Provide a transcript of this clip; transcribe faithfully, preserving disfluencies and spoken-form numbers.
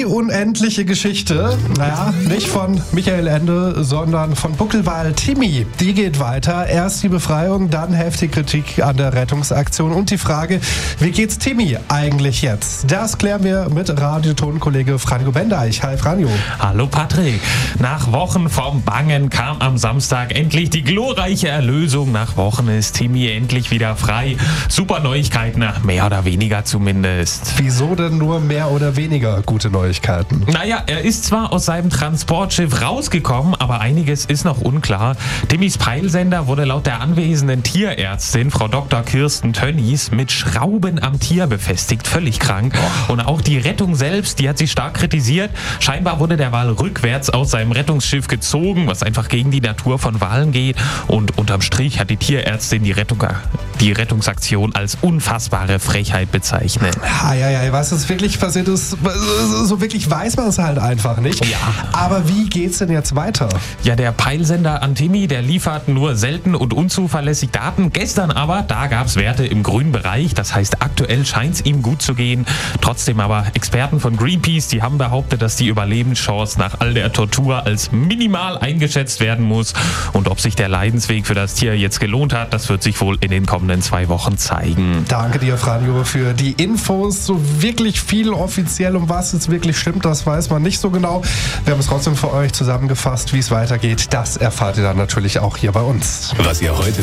unendliche Geschichte. Naja, nicht von Michael Ende, sondern von Buckelwal Timmy. Die geht weiter. Erst die Befreiung, dann heftige Kritik an der Rettungsaktion und die Frage, wie geht's Timmy eigentlich jetzt? Das klären wir mit Radiotonkollege Franjo Bendeich. Hi Franjo. Hallo Patrick. Nach Wochen vom Bangen kam am Samstag endlich die glorreiche Erlösung. Nach Wochen ist Timmy endlich wieder frei. Super Neuigkeiten, mehr oder weniger zumindest. Wieso denn nur mehr oder weniger gute Neuigkeiten? Naja, er ist zwar aus seinem Transportschiff rausgekommen, aber einiges ist noch unklar. Timmys Peilsender wurde laut der anwesenden Tierärztin, Frau Doktor Kirsten Tönnies, mit Schrauben am Tier befestigt. Völlig krank. Oh. Und auch die Rettung selbst, die hat sie stark kritisiert. Scheinbar wurde der Wal rückwärts aus seinem Rettungsschiff gezogen, was einfach gegen die Natur von Walen geht. Und unterm Strich hat die Tierärztin die, Rettung, die Rettungsaktion als unfassbare Frechheit bezeichnet. Ja, ja, ja, was ist wirklich passiert ist, so wirklich weiß man es halt einfach nicht. Ja. Aber wie geht's denn jetzt weiter? Ja, der Peilsender an Timmy, der liefert nur selten und unzuverlässig Daten. Gestern aber, da gab es Werte im grünen Bereich. Das heißt, aktuell scheint es ihm gut zu gehen. Trotzdem aber Experten von Greenpeace, die haben behauptet, dass die Überlebenschance nach all der Tortur als minimal eingeschätzt werden muss. Und ob sich der Leidensweg für das Tier jetzt gelohnt hat, das wird sich wohl in den kommenden zwei Wochen zeigen. Danke dir, Franjo, für die Infos. So wirklich viel offiziell, um was es wirklich stimmt, das weiß man nicht so genau. Wir haben es trotzdem für euch zusammengefasst, wie es weitergeht. Das erfahrt ihr dann natürlich auch hier bei uns. Was ihr heute